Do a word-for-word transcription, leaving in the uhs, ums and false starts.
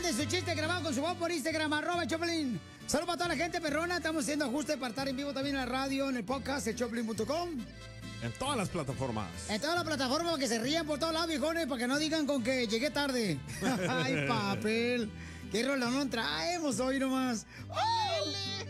mande su chiste grabado con su voz por Instagram, arroba Choplin. Saludos para toda la gente perrona. Estamos haciendo ajustes para estar en vivo también en la radio, en el podcast, en choplin punto com. En todas las plataformas. En todas las plataformas, que se rían por todos lados, viejones, para que no digan con que llegué tarde. Ay, papel. Qué rolón traemos hoy nomás. ¡Oh!